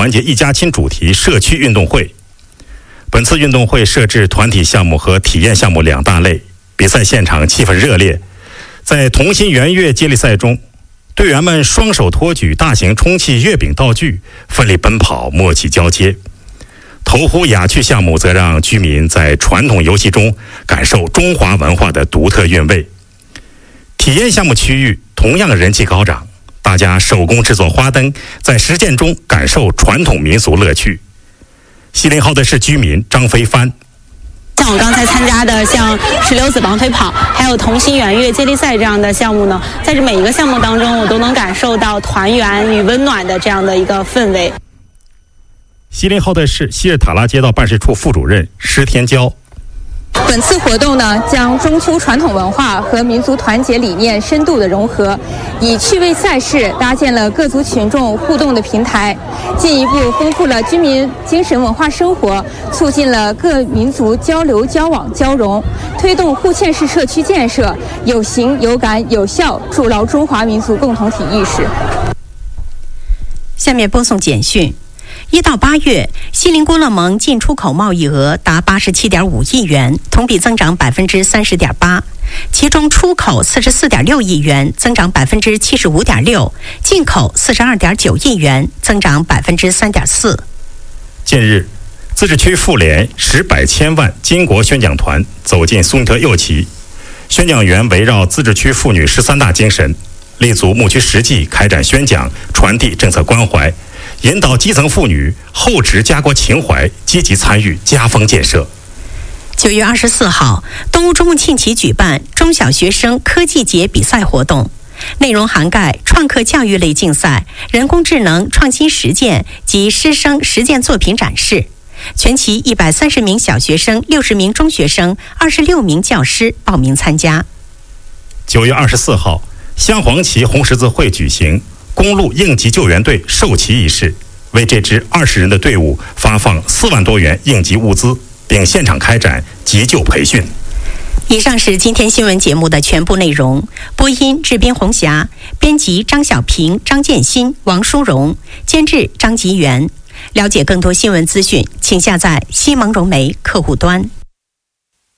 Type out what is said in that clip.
团结一家亲主题社区运动会。本次运动会设置团体项目和体验项目2大类，比赛现场气氛热烈。在同心圆月接力赛中，队员们双手托举大型充气月饼道具，奋力奔跑，默契交接。投壶雅趣项目则让居民在传统游戏中感受中华文化的独特韵味。体验项目区域同样人气高涨，大家手工制作花灯，在实践中感受传统民俗乐趣。西林浩德市居民张飞帆， 像我刚才参加的像石榴子绑腿跑，还有同心圆月接力赛这样的项目呢，在这每一个项目当中，我都能感受到团圆与温暖的这样的一个氛围。 西林浩德市希尔塔拉街道办事处副主任施天骄， 本次活动呢，将中秋传统文化和民族团结理念深度的融合，以趣味赛事搭建了各族群众互动的平台，进一步丰富了居民精神文化生活，促进了各民族交流交往交融，推动互嵌式社区建设，有形有感有效筑牢中华民族共同体意识。 下面播送简讯。1到8月，西林郭勒盟进出口贸易额达87.5亿元，同比增长30.8%，其中出口44.6亿元，增长75.6%，进口42.9亿元，增长3.4%。 近日，自治区妇联10百千万巾帼宣讲团走进苏尼特右旗，宣讲员围绕自治区妇女13大精神，立足牧区实际开展宣讲，传递政策关怀，引导基层妇女厚植家国情怀，积极参与家风建设。 9月24号，东乌中穆沁旗举办中小学生科技节比赛活动，内容涵盖创客教育类竞赛、人工智能创新实践及师生实践作品展示。全旗130名小学生、60名中学生、26名教师报名参加。 9月24号，镶黄旗红十字会举行公路应急救援队授旗仪式，为这支20人的队伍发放4万多元应急物资，并现场开展急救培训。 以上是今天新闻节目的全部内容。播音制编红霞，编辑张小平、张建新、王淑荣，监制张吉元。了解更多新闻资讯，请下载西蒙融媒客户端。